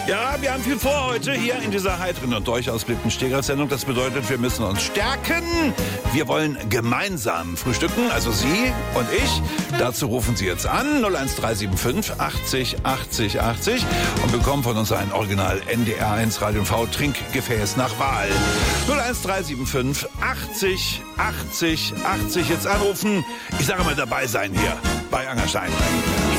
Ja, wir haben viel vor heute hier in dieser heiteren und durchaus beliebten Stegreifsendung. Das bedeutet, wir müssen uns stärken. Wir wollen gemeinsam frühstücken, also Sie und ich. Dazu rufen Sie jetzt an 01375 80 80 80 und bekommen von uns ein Original NDR1 Radio V Trinkgefäß nach Wahl. 01375 80 80 80 jetzt anrufen. Ich sage mal dabei sein hier bei Angerstein.